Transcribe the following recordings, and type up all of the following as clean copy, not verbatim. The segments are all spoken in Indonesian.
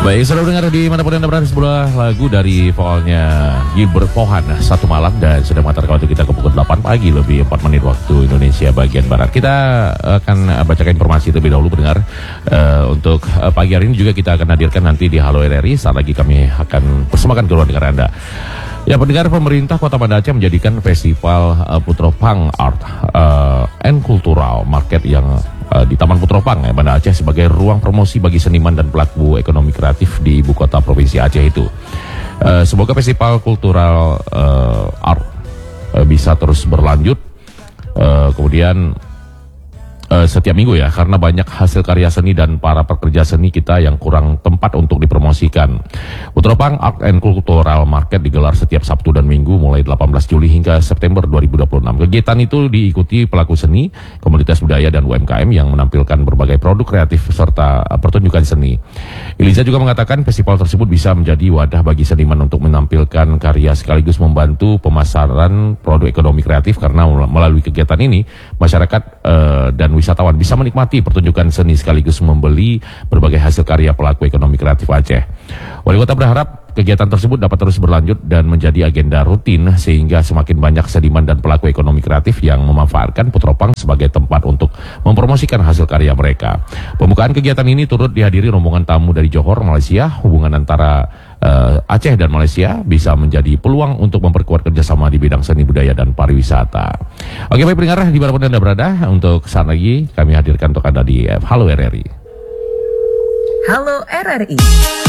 Baik, sudah mendengar di manapun Anda berada sebuah lagu dari vokalnya Gilbert Pohan, Satu Malam, dan sudah mengantarkan waktu kita ke pukul 8 pagi lebih 4 menit waktu Indonesia bagian Barat. Kita akan bacakan informasi terlebih dahulu pendengar. Untuk pagi hari ini juga kita akan hadirkan nanti di Halo RRI. Saat lagi kami akan persembahkan ke ruang dengar Anda. Ya, pendengar, pemerintah Kota Banda Aceh menjadikan Festival Putropang Art and Cultural Market yang di Taman Putropang Banda Aceh sebagai ruang promosi bagi seniman dan pelaku ekonomi kreatif di ibu kota provinsi Aceh itu. Semoga festival kultural art bisa terus berlanjut, kemudian setiap minggu ya, karena banyak hasil karya seni dan para pekerja seni kita yang kurang tempat untuk dipromosikan. Putropang Art and Cultural Market digelar setiap Sabtu dan Minggu mulai 18 Juli hingga September 2026. Kegiatan itu diikuti pelaku seni, komunitas budaya dan UMKM yang menampilkan berbagai produk kreatif serta pertunjukan seni. Eliza juga mengatakan festival tersebut bisa menjadi wadah bagi seniman untuk menampilkan karya sekaligus membantu pemasaran produk ekonomi kreatif, karena melalui kegiatan ini masyarakat dan wisatawan bisa menikmati pertunjukan seni sekaligus membeli berbagai hasil karya pelaku ekonomi kreatif Aceh. Wali Kota berharap kegiatan tersebut dapat terus berlanjut dan menjadi agenda rutin sehingga semakin banyak seniman dan pelaku ekonomi kreatif yang memanfaatkan Putropang sebagai tempat untuk mempromosikan hasil karya mereka. Pembukaan kegiatan ini turut dihadiri rombongan tamu dari Johor, Malaysia. Hubungan antara Aceh dan Malaysia bisa menjadi peluang untuk memperkuat kerjasama di bidang seni budaya dan pariwisata. Oke, baik pendengar, di mana pun Anda berada, untuk saat lagi kami hadirkan untuk Anda di Halo RRI. Halo RRI.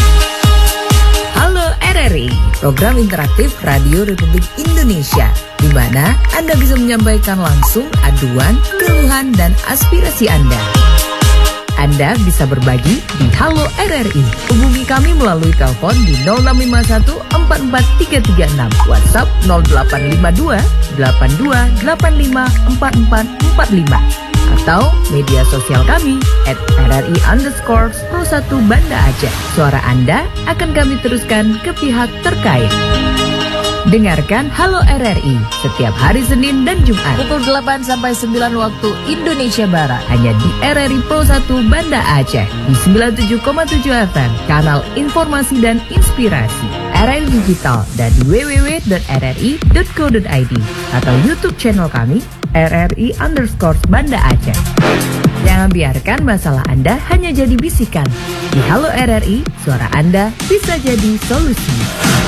Halo RRI, program interaktif Radio Republik Indonesia, di mana Anda bisa menyampaikan langsung aduan, keluhan, dan aspirasi Anda. Anda bisa berbagi di Halo RRI. Hubungi kami melalui telepon di 0651 44336, WhatsApp 0852 8285 4445, atau media sosial kami @RRI_Pro1 Banda Aceh. Suara Anda akan kami teruskan ke pihak terkait. Dengarkan Halo RRI setiap hari Senin dan Jumat pukul 8 sampai 9 waktu Indonesia Barat, hanya di RRI Pro 1 Banda Aceh di 97,7 FM, kanal informasi dan inspirasi RRI Digital, dan di www.rri.co.id atau YouTube channel kami RRI_Banda Aceh. Jangan biarkan masalah Anda hanya jadi bisikan. Di Halo RRI, suara Anda bisa jadi solusi.